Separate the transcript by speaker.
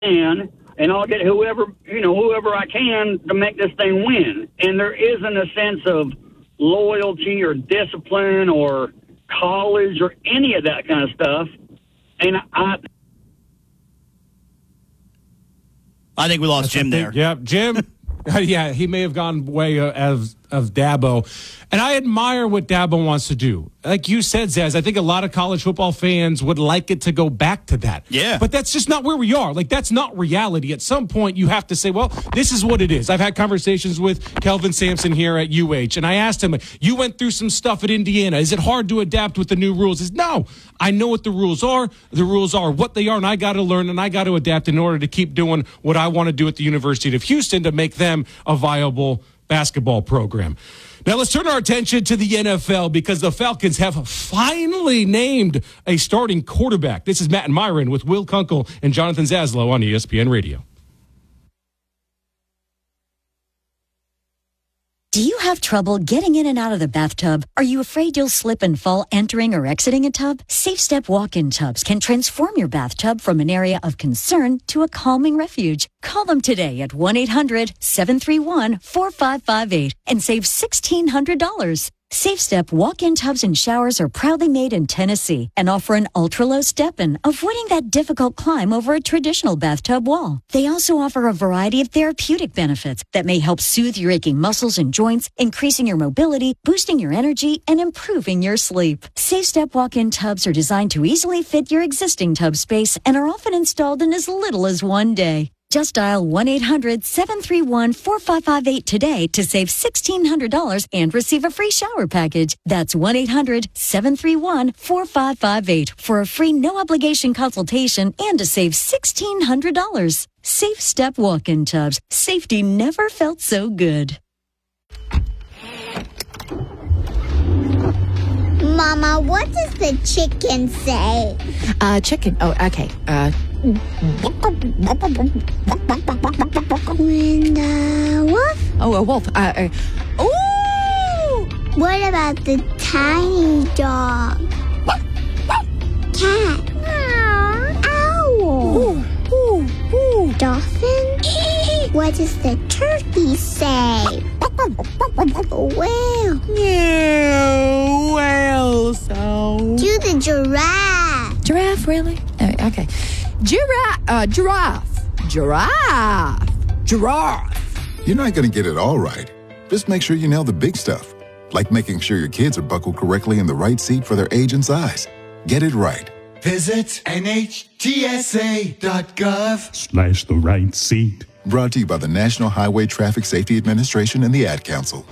Speaker 1: and I'll get whoever I can to make this thing win. And there isn't a sense of loyalty or discipline or college or any of that kind of stuff. And
Speaker 2: I think we lost Jim there.
Speaker 3: Yeah, Jim. Yeah, he may have gone way of Dabo. And I admire what Dabo wants to do. Like you said, Zaz, I think a lot of college football fans would like it to go back to that.
Speaker 2: Yeah.
Speaker 3: But that's just not where we are. Like, that's not reality. At some point, you have to say, well, this is what it is. I've had conversations with Kelvin Sampson here at UH, and I asked him, you went through some stuff at Indiana. Is it hard to adapt with the new rules? He says, no, I know what the rules are. The rules are what they are, and I got to learn, and I got to adapt in order to keep doing what I want to do at the University of Houston to make them a viable basketball program. Now let's turn our attention to the NFL because the Falcons have finally named a starting quarterback. This is Matt and Myron with Will Kunkel and Jonathan Zaslow on ESPN Radio.
Speaker 4: Do you have trouble getting in and out of the bathtub? Are you afraid you'll slip and fall entering or exiting a tub? SafeStep walk-in tubs can transform your bathtub from an area of concern to a calming refuge. Call them today at 1-800-731-4558 and save $1,600. SafeStep walk-in tubs and showers are proudly made in Tennessee and offer an ultra-low step-in, avoiding that difficult climb over a traditional bathtub wall. They also offer a variety of therapeutic benefits that may help soothe your aching muscles and joints, increasing your mobility, boosting your energy, and improving your sleep. SafeStep walk-in tubs are designed to easily fit your existing tub space and are often installed in as little as one day. Just dial 1-800-731-4558 today to save $1,600 and receive a free shower package. That's 1-800-731-4558 for a free no-obligation consultation and to save $1,600. Safe Step walk-in tubs. Safety never felt so good.
Speaker 5: Mama, what does the chicken say?
Speaker 6: Chicken. Oh, okay.
Speaker 5: When the wolf?
Speaker 6: Oh, a wolf. Ooh!
Speaker 5: What about the tiny dog? Cat? Owl?
Speaker 6: Ooh, ooh, ooh.
Speaker 5: Dolphin? What does the turkey say? Whale?
Speaker 6: Yeah, whale sound.
Speaker 5: Do the giraffe?
Speaker 6: Giraffe, really? Okay. Giraffe.
Speaker 7: You're not going to get it all right. Just make sure you nail the big stuff, like making sure your kids are buckled correctly in the right seat for their age and size. Get it right.
Speaker 8: Visit NHTSA.gov/
Speaker 9: the right seat.
Speaker 7: Brought to you by the National Highway Traffic Safety Administration and the Ad Council.